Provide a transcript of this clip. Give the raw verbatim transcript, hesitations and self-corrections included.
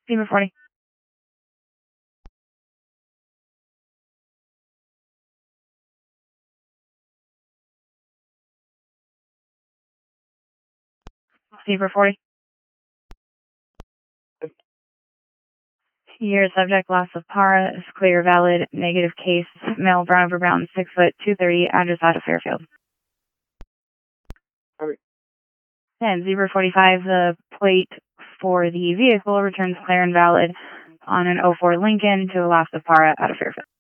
Zebra forty. Zebra forty. Your subject loss of para is clear, valid, negative case, male, brown over brown, six foot, two thirty, address out of Fairfield. Okay. And Zebra forty-five, the plate for the vehicle returns clear and valid on an oh four Lincoln to the loss of para out of Fairfield.